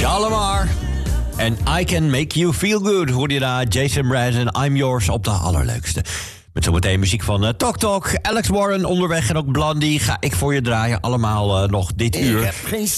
Shalimar. En I Can Make You Feel Good. Hoorde je daar Jason Mraz en I'm Yours op de allerleukste. Met zometeen muziek van Tok Tok, Alex Warren onderweg en ook Blondie. Ga ik voor je draaien. Allemaal nog dit uur.